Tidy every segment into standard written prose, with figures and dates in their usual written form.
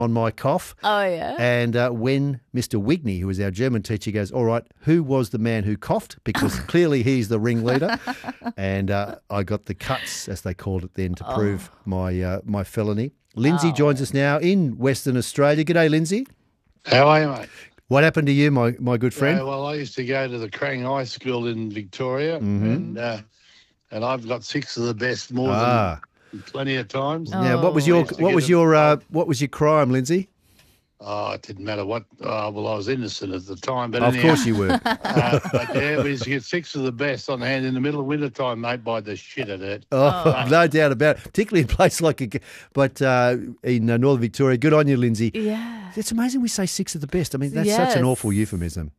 on my cough. Oh, yeah. And when Mr. Wigney, who was our German teacher, goes, all right, who was the man who coughed? Because clearly he's the ringleader. And I got the cuts, as they called it then, to prove my felony. Lindsay joins us now in Western Australia. G'day, Lindsay. How are you, mate? What happened to you, my good friend? Yeah, well, I used to go to the Crang High School in Victoria, and I've got 6 of the best more than plenty of times. Now, what was your crime, Lindsay? Oh, it didn't matter what. Well, I was innocent at the time, but Of anyhow, course you were. but yeah, we used to get 6 of the best on hand in the middle of winter time, mate. By the shit of it. Oh, no doubt about it. Particularly in a place like in Northern Victoria. Good on you, Lindsay. Yeah. It's amazing we say 6 of the best. I mean, that's such an awful euphemism.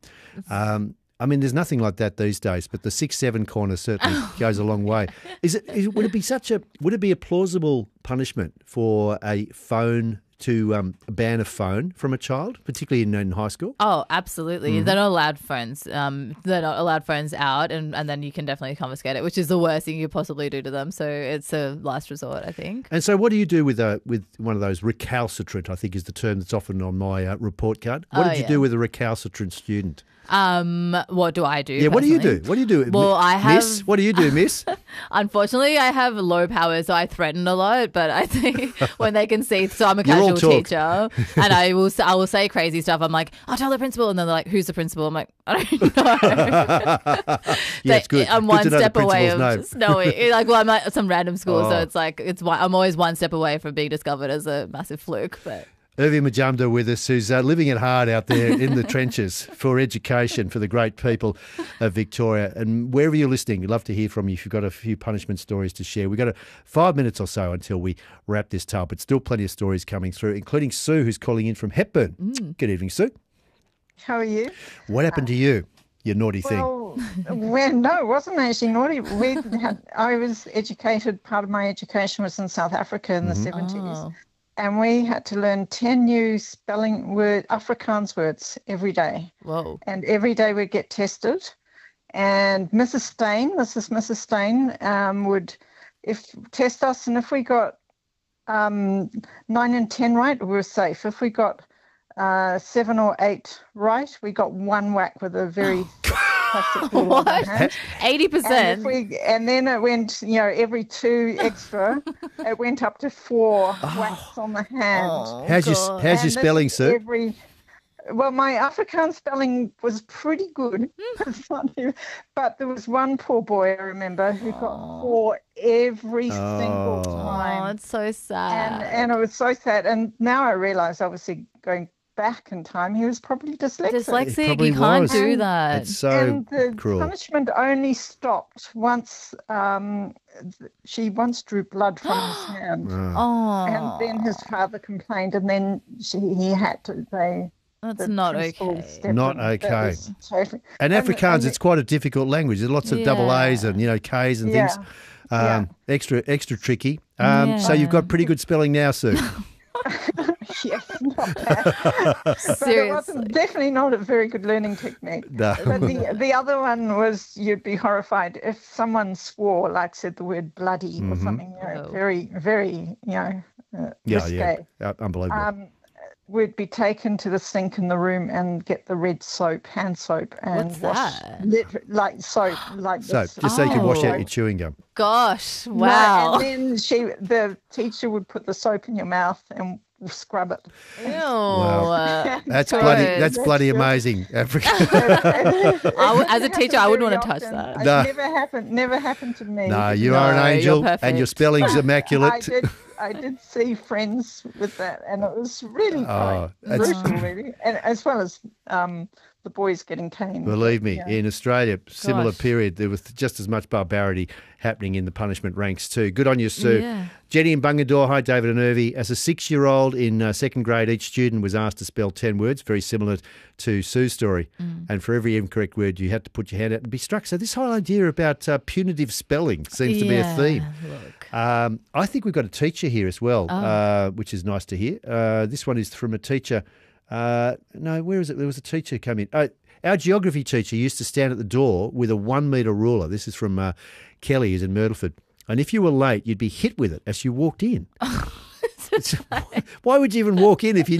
I mean, there's nothing like that these days, but the 6-7 corner certainly goes a long way. Would it be a plausible punishment for a phone to ban a phone from a child, particularly in high school? Oh, absolutely. They're not allowed phones. They're not allowed phones out, and then you can definitely confiscate it, which is the worst thing you could possibly do to them. So it's a last resort, I think. And so what do you do with one of those recalcitrant, I think is the term that's often on my report card. What did you do with a recalcitrant student? What do I do? Yeah, what do you do? What do you do? Well, I have... Miss, what do you do, miss? Unfortunately, I have low powers, so I threaten a lot. But I think when they can see, so I'm a casual teacher, and I will say crazy stuff. I'm like, I'll tell the principal, and then they're like, "Who's the principal?" I'm like, I don't know. Yeah, it's good. I'm Good one to know the step away principal's of name. just knowing. Like, well, I'm at some random school, so it's like I'm always one step away from being discovered as a massive fluke. But Irvi Majumdar with us, who's living it hard out there in the trenches for education for the great people of Victoria. And wherever you're listening, we'd love to hear from you if you've got a few punishment stories to share. We've got 5 minutes or so until we wrap this tale, but still plenty of stories coming through, including Sue, who's calling in from Hepburn. Good evening, Sue. How are you? What happened to you, you naughty thing? No, it wasn't actually naughty. I was educated, part of my education was in South Africa in the 70s. And we had to learn 10 new Afrikaans words every day. whoa. And every day we'd get tested. And Mrs. Stein, would test us. And if we got 9 and 10 right, we were safe. If we got 7 or 8 right, we got 1 whack with a very plastic ball on our hand. 80%. And then it went, every 2 extra, it went up to 4 whacks on the hand. Oh, How's your spelling, Sue? Well, my Afrikaans spelling was pretty good, but there was one poor boy, I remember, who got 4 every single time. Oh, it's so sad. And it was so sad. And now I realise, obviously, going back in time, he was probably dyslexic. Dyslexic, you can't do that. It's so and the cruel. punishment only stopped once she once drew blood from his hand. Oh, And then his father complained, and then he had to pay. that's not okay. Not okay. And Afrikaans, it's quite a difficult language. There's lots of double A's and K's and things. Extra tricky. So you've got pretty good spelling now, Sue. Yes, not bad. But it wasn't definitely not a very good learning technique. No. But the other one was, you'd be horrified if someone swore, like said the word bloody or something, very, very, risque. Unbelievable. We'd be taken to the sink in the room and get the red soap, hand soap, and What's wash like soap, like So this. just so you can wash out your chewing gum. Gosh, No, wow. and then the teacher would put the soap in your mouth and scrub it. Ew. Wow. That's gross. bloody amazing. Africa. As a teacher, I wouldn't want to touch that. It No. never happened to me. No, you are an No, angel you're perfect. and your spelling's immaculate. I did see friends with that, and it was really quite that's- brutal, really, and as well as the boys getting caned. Believe me, Yeah. in Australia, similar Gosh. period, there was just as much barbarity happening in the punishment ranks too. Good on you, Sue. Yeah. Jenny in Bungendore, hi David and Irvi. As a 6-year-old in second grade, each student was asked to spell 10 words, very similar to Sue's story. And for every incorrect word, you had to put your hand out and be struck. So this whole idea about punitive spelling seems to be a theme. Look. I think we've got a teacher here as well, which is nice to hear. This one is from a teacher. No, where is it? There was a teacher who came in. Our geography teacher used to stand at the door with a 1 metre ruler. This is from Kelly, who's in Myrtleford. And if you were late, you'd be hit with it as you walked in. Why would you even walk in if you